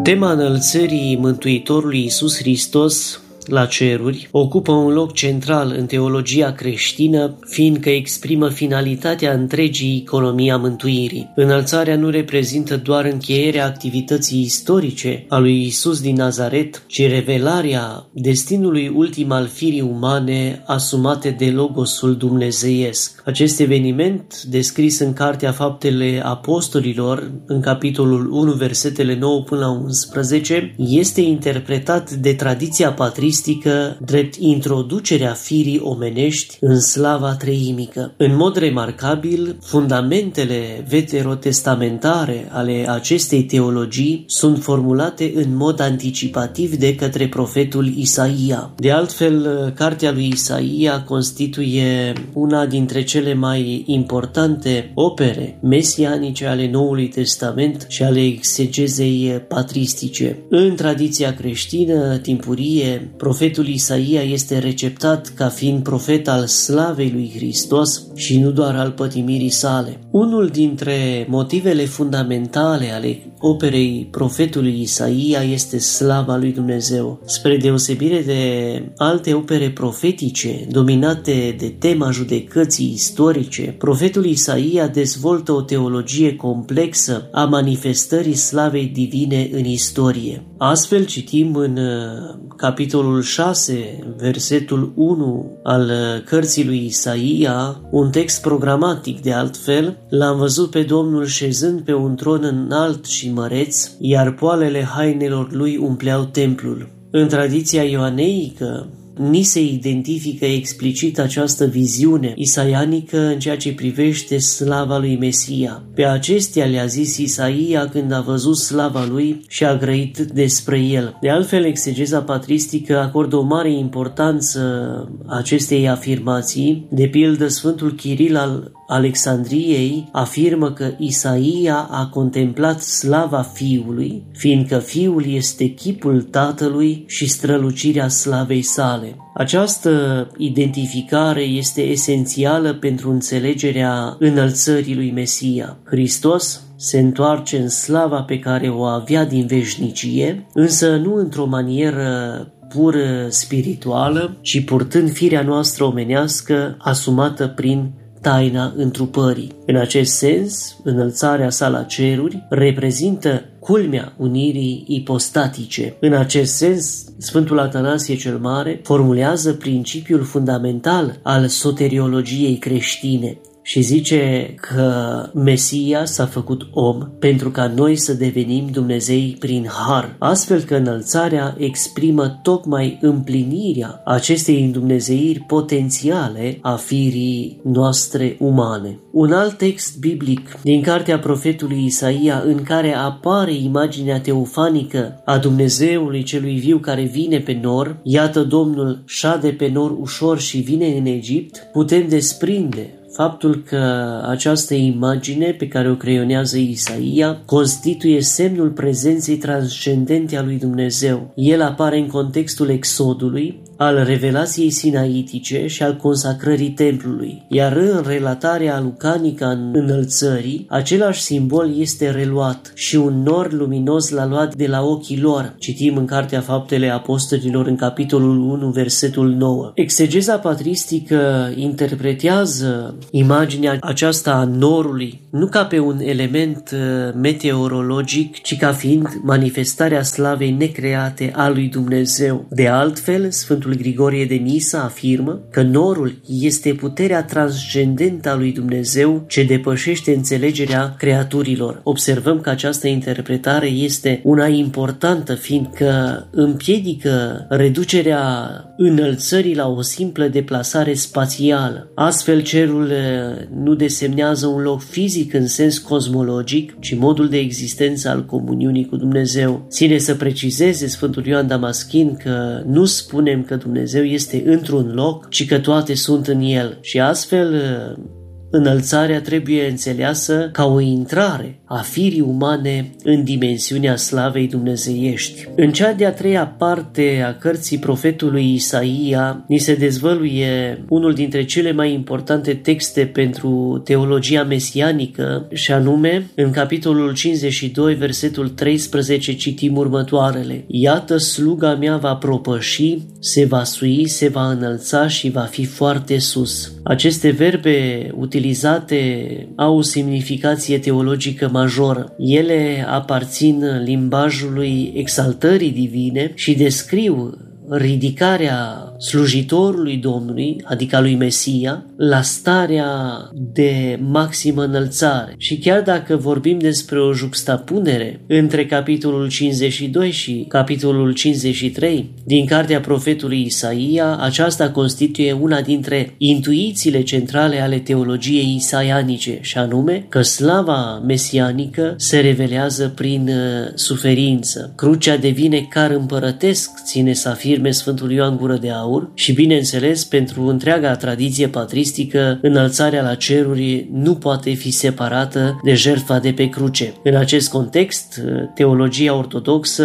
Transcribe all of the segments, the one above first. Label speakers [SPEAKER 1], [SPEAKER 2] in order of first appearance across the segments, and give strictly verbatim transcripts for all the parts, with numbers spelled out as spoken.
[SPEAKER 1] Tema înălțării Mântuitorului Iisus Hristos la ceruri ocupă un loc central în teologia creștină, fiindcă exprimă finalitatea întregii economii a mântuirii. Înălțarea nu reprezintă doar încheierea activității istorice a lui Iisus din Nazaret, ci revelarea destinului ultim al firii umane asumate de Logosul dumnezeiesc. Acest eveniment, descris în Cartea Faptele Apostolilor, în capitolul unu, versetele nouă până la unsprezece, este interpretat de tradiția patristică drept introducerea firii omenești în slava treimică. În mod remarcabil, fundamentele veterotestamentare ale acestei teologii sunt formulate în mod anticipativ de către profetul Isaia. De altfel, cartea lui Isaia constituie una dintre cele mai importante opere mesianice ale Noului Testament și ale exegezei patristice. În tradiția creștină timpurie, profetul Isaia este receptat ca fiind profet al slavei lui Hristos și nu doar al pătimirii sale. Unul dintre motivele fundamentale ale operei profetului Isaia este slava lui Dumnezeu. Spre deosebire de alte opere profetice dominate de tema judecății istorice, profetul Isaia dezvoltă o teologie complexă a manifestării slavei divine în istorie. Astfel citim în capitolul șase, versetul unu al cărții lui Isaia, un text programatic de altfel: l-am văzut pe Domnul șezând pe un tron înalt și măreț, iar poalele hainelor lui umpleau templul. În tradiția ioaneică ni se identifică explicit această viziune isaianică în ceea ce privește slava lui Mesia. Pe acestea le-a zis Isaia când a văzut slava lui și a grăit despre el. De altfel, exegeza patristică acordă o mare importanță acestei afirmații. De pildă, Sfântul Chiril al Alexandriei afirmă că Isaia a contemplat slava Fiului, fiindcă Fiul este chipul Tatălui și strălucirea slavei sale. Această identificare este esențială pentru înțelegerea înălțării lui Mesia. Hristos se întoarce în slava pe care o avea din veșnicie, însă nu într-o manieră pur spirituală, ci purtând firea noastră omenească asumată prin taina întrupării. În acest sens, înălțarea sa la ceruri reprezintă culmea unirii ipostatice. În acest sens, Sfântul Atanasie cel Mare formulează principiul fundamental al soteriologiei creștine și zice că Mesia s-a făcut om pentru ca noi să devenim Dumnezei prin har, astfel că înălțarea exprimă tocmai împlinirea acestei îndumnezeiri potențiale a firii noastre umane. Un alt text biblic din cartea profetului Isaia, în care apare imaginea teofanică a Dumnezeului celui viu care vine pe nor, iată Domnul șade pe nor ușor și vine în Egipt, putem desprinde faptul că această imagine pe care o creionează Isaia constituie semnul prezenței transcendente a lui Dumnezeu. El apare în contextul exodului, al revelației sinaitice și al consacrării templului, iar în relatarea lucanică a înălțării, același simbol este reluat și un nor luminos l-a luat de la ochii lor. Citim în Cartea Faptele Apostolilor, în capitolul unu, versetul nouă. Exegeza patristică interpretează imaginea aceasta a norului nu ca pe un element meteorologic, ci ca fiind manifestarea slavei necreate a lui Dumnezeu. De altfel, Sfântul Grigorie de Nisa afirmă că norul este puterea transcendentă a lui Dumnezeu ce depășește înțelegerea creaturilor. Observăm că această interpretare este una importantă, fiindcă împiedică reducerea înălțării la o simplă deplasare spațială. Astfel, cerul nu desemnează un loc fizic în sens cosmologic, ci modul de existență al comuniunii cu Dumnezeu. Ține să precizeze Sfântul Ioan Damaschin că nu spunem că Dumnezeu este într-un loc, ci că toate sunt în El. Și astfel, înălțarea trebuie înțeleasă ca o intrare a firii umane în dimensiunea slavei dumnezeiești. În cea de-a treia parte a cărții profetului Isaia ni se dezvăluie unul dintre cele mai importante texte pentru teologia mesianică, și anume, în capitolul cincizeci și doi, versetul treisprezece, citim următoarele: Iată, sluga mea va propăși, se va sui, se va înălța și va fi foarte sus. Aceste verbe utilizate au o semnificație teologică majoră. Ele aparțin limbajului exaltării divine și descriu ridicarea slujitorului Domnului, adică lui Mesia, la starea de maximă înălțare. Și chiar dacă vorbim despre o juxtapunere între capitolul cincizeci și doi și capitolul cincizeci și trei din cartea profetului Isaia, aceasta constituie una dintre intuițiile centrale ale teologiei isaianice, și anume că slava mesianică se revelează prin suferință. Crucea devine car împărătesc, ține să afirme Sfântul Ioan Gură de Aur, și bineînțeles, pentru întreaga tradiție patristică, înălțarea la ceruri nu poate fi separată de jertfa de pe cruce. În acest context, teologia ortodoxă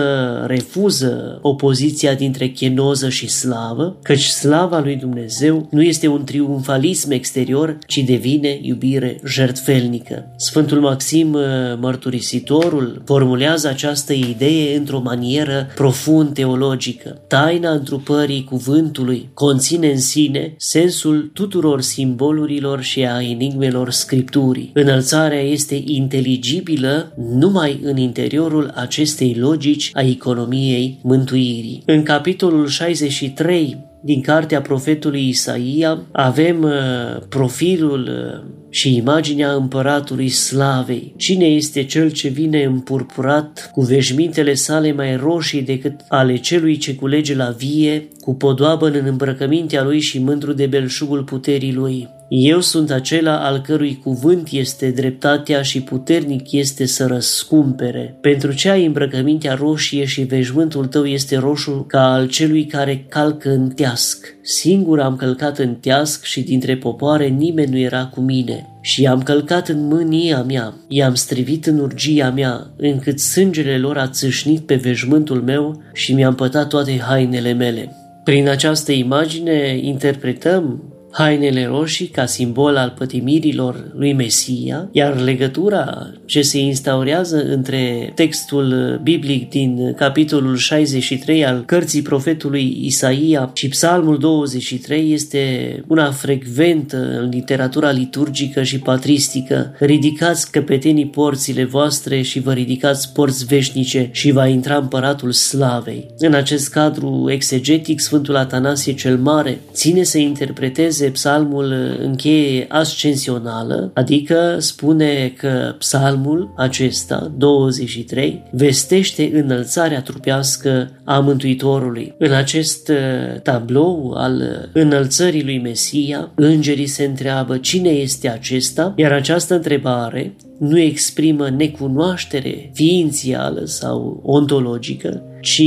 [SPEAKER 1] refuză opoziția dintre chenoză și slavă, căci slava lui Dumnezeu nu este un triumfalism exterior, ci devine iubire jertfelnică. Sfântul Maxim Mărturisitorul formulează această idee într-o manieră profund teologică. Taina întrupării cuvântului conține în sine sensul tuturor simbolurilor și a enigmelor Scripturii. Înălțarea este inteligibilă numai în interiorul acestei logici a economiei mântuirii. În capitolul șaizeci și trei din cartea profetului Isaia avem uh, profilul uh, și imaginea împăratului slavei. Cine este cel ce vine împurpurat, cu veșmintele sale mai roșii decât ale celui ce culege la vie, cu podoabă în îmbrăcămintea lui și mândru de belșugul puterii lui? Eu sunt acela al cărui cuvânt este dreptatea și puternic este să răscumpere. Pentru ce ai îmbrăcămintea roșie și veșmântul tău este roșu ca al celui care calcă în teasc? Singur am călcat în teasc și dintre popoare nimeni nu era cu mine. Și am călcat în mânia mea, i-am strivit în urgia mea, încât sângele lor a țâșnit pe veșmântul meu și mi-am pătat toate hainele mele. Prin această imagine interpretăm hainele roșii ca simbol al pătimirilor lui Mesia, iar legătura ce se instaurează între textul biblic din capitolul șaizeci și trei al cărții profetului Isaia și Psalmul douăzeci și trei este una frecventă în literatura liturgică și patristică. Ridicați căpetenii porțile voastre și vă ridicați porți veșnice și va intra împăratul slavei. În acest cadru exegetic, Sfântul Atanasie cel Mare ține să interpreteze psalmul în cheie ascensională, adică spune că psalmul acesta, douăzeci și trei, vestește înălțarea trupească a Mântuitorului. În acest tablou al înălțării lui Mesia, îngerii se întreabă cine este acesta, iar această întrebare nu exprimă necunoaștere ființială sau ontologică, ci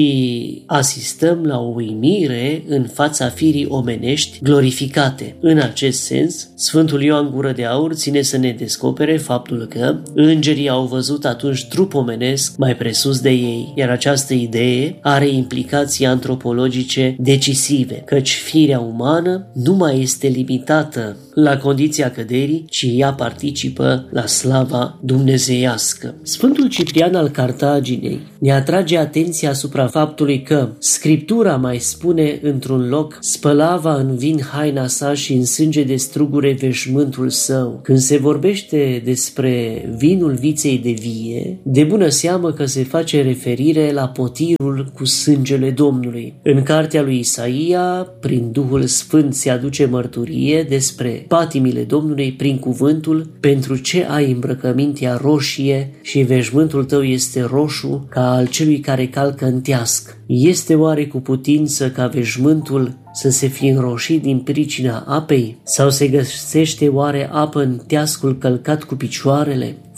[SPEAKER 1] asistăm la o uimire în fața firii omenești glorificate. În acest sens, Sfântul Ioan Gură de Aur ține să ne descopere faptul că îngerii au văzut atunci trup omenesc mai presus de ei, iar această idee are implicații antropologice decisive, căci firea umană nu mai este limitată la condiția căderii, ci ea participă la slava dumnezeiască. Sfântul Ciprian al Cartaginei ne atrage atenția asupra faptului că Scriptura mai spune într-un loc: spălava în vin haina sa și în sânge de strugure veșmântul său. Când se vorbește despre vinul viței de vie, de bună seamă că se face referire la potirul cu sângele Domnului. În cartea lui Isaia, prin Duhul Sfânt se aduce mărturie despre patimile Domnului prin cuvântul: pentru ce ai îmbrăcămintea roșie și veșmântul tău este roșu ca al celui care calcă în teasc. Este oare cu putință ca veșmântul să se fi înroșit din pricina apei? Sau se găsește oare apă în teascul călcat cu picioarele?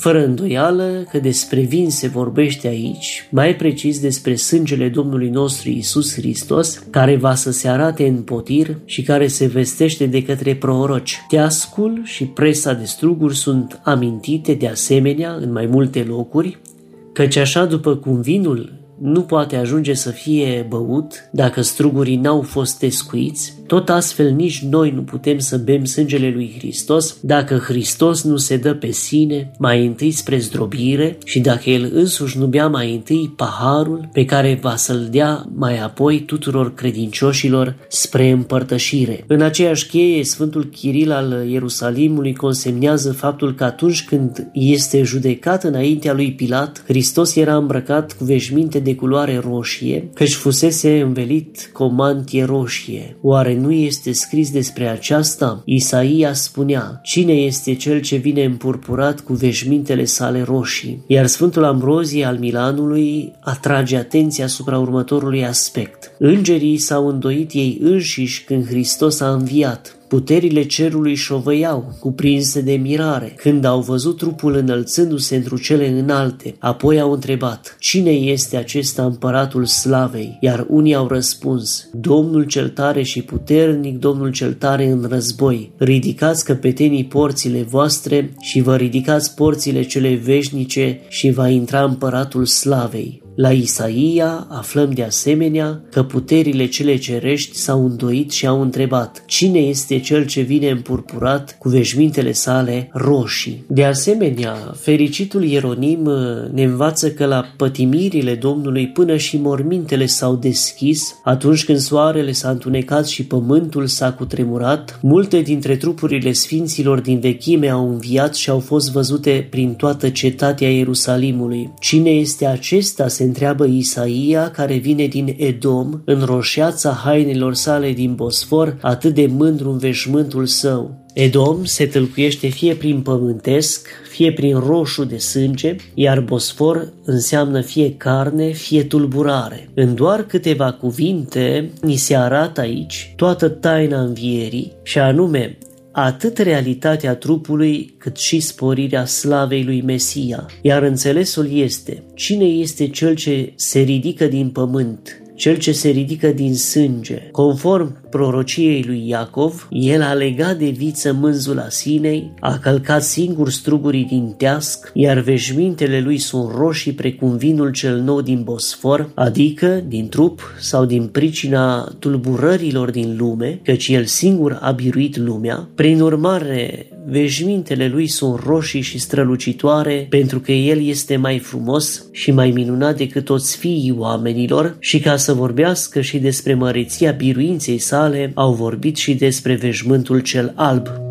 [SPEAKER 1] Fără îndoială că despre vin se vorbește aici, mai precis despre sângele Domnului nostru Iisus Hristos, care va să se arate în potir și care se vestește de către proroci. Teascul și presa de struguri sunt amintite de asemenea în mai multe locuri, căci așa după cum vinul nu poate ajunge să fie băut dacă strugurii n-au fost tescuiți, tot astfel nici noi nu putem să bem sângele lui Hristos dacă Hristos nu se dă pe sine mai întâi spre zdrobire și dacă El însuși nu bea mai întâi paharul pe care va să-l dea mai apoi tuturor credincioșilor spre împărtășire. În aceeași cheie, Sfântul Chiril al Ierusalimului consemnează faptul că atunci când este judecat înaintea lui Pilat, Hristos era îmbrăcat cu veșminte de culoare roșie, căci fusese învelit cu o mantie roșie. Oare nu este scris despre aceasta? Isaia spunea: cine este cel ce vine împurpurat cu veșmintele sale roșii? Iar Sfântul Ambrozie al Milanului atrage atenția asupra următorului aspect. Îngerii s-au îndoit ei înșiși când Hristos a înviat. Puterile cerului șovăiau, cuprinse de mirare, când au văzut trupul înălțându-se întru cele înalte. Apoi au întrebat: cine este acesta împăratul slavei? Iar unii au răspuns: Domnul cel tare și puternic, Domnul cel tare în război. Ridicați căpetenii porțile voastre și vă ridicați porțile cele veșnice și va intra împăratul slavei. La Isaia aflăm de asemenea că puterile cele cerești s-au îndoit și au întrebat: cine este cel ce vine împurpurat cu veșmintele sale roșii? De asemenea, fericitul Ieronim ne învață că la pătimirile Domnului până și mormintele s-au deschis, atunci când soarele s-a întunecat și pământul s-a cutremurat, multe dintre trupurile sfinților din vechime au înviat și au fost văzute prin toată cetatea Ierusalimului. Cine este acesta? Se întreabă Isaia, care vine din Edom, în roșeața hainelor sale din Bosfor, atât de mândru în veșmântul său. Edom se tâlcuiește fie prin pământesc, fie prin roșu de sânge, iar Bosfor înseamnă fie carne, fie tulburare. În doar câteva cuvinte ni se arată aici toată taina învierii, și anume atât realitatea trupului, cât și sporirea slavei lui Mesia. Iar înțelesul este: cine este cel ce se ridică din pământ, cel ce se ridică din sânge? Conform prorociei lui Iacov, el a legat de viță mânzul asinei, a călcat singur strugurii din teasc, iar veșmintele lui sunt roșii precum vinul cel nou din Bosfor, adică din trup sau din pricina tulburărilor din lume, căci el singur a biruit lumea. Prin urmare, veșmintele lui sunt roșii și strălucitoare, pentru că el este mai frumos și mai minunat decât toți fiii oamenilor, și ca să vorbească și despre măreția biruinței sale, au vorbit și despre veșmântul cel alb.